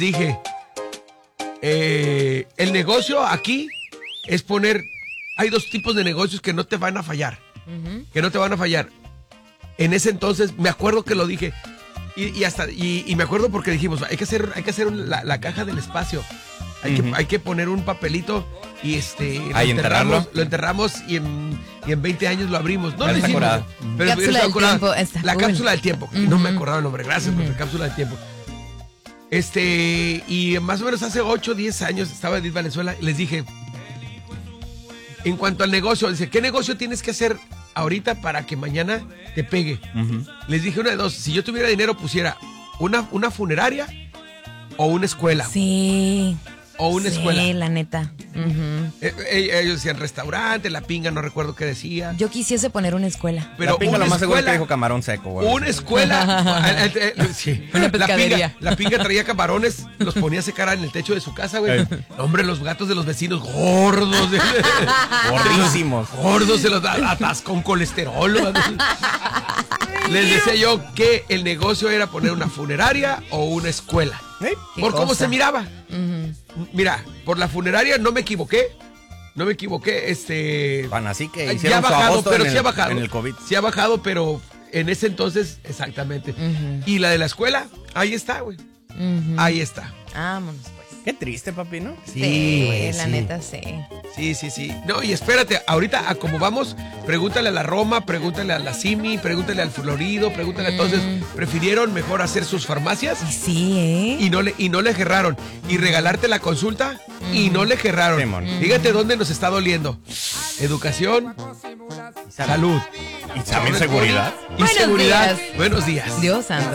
Dije, el negocio aquí es poner, hay dos tipos de negocios que no te van a fallar, que no te van a fallar. En ese entonces, me acuerdo que lo dije, y me acuerdo porque dijimos, hay que hacer la caja del espacio, hay que poner un papelito y lo enterramos y en 20 años lo abrimos. No lo hicimos, pero cápsula del tiempo, la cápsula del tiempo, no me acordaba el nombre, gracias por la cápsula del tiempo. Y más o menos hace 8 o 10 años estaba Edith Valenzuela y les dije, en cuanto al negocio, dice, ¿qué negocio tienes que hacer ahorita para que mañana te pegue? Les dije una de dos, si yo tuviera dinero pusiera una funeraria o una escuela. Sí. O una escuela. Sí, la neta. Ellos decían restaurante, La Pinga, no recuerdo qué decía. Yo quisiese poner una escuela. Pero La Pinga lo más seguro es que dijo camarón seco. Una escuela. Sí. Una pescadería. La Pinga traía camarones, los ponía a secar en el techo de su casa, güey. Hombre, los gatos de los vecinos gordos. Gordísimos. Gordos, se los atascó con colesterol. Les decía yo que el negocio era poner una funeraria o una escuela. Por cómo se miraba. Mira, por la funeraria no me equivoqué. Bueno, así que ya ha bajado, pero sí ha bajado. En el COVID. Sí ha bajado, pero en ese entonces, exactamente. Y la de la escuela, ahí está, güey. Ahí está. Vámonos, pues. Qué triste, papi, ¿no? Sí, güey, la neta, sí. Sí. No, y espérate, ahorita a cómo vamos, pregúntale a la Roma, pregúntale a la Simi, pregúntale al Florido, pregúntale a todos. ¿Prefirieron mejor hacer sus farmacias? Sí, Y no le gerraron. Y regalarte la consulta y no le gerraron. Fíjate dónde nos está doliendo. Educación, salud. Y también seguridad. Y seguridad. Buenos días. Dios santo.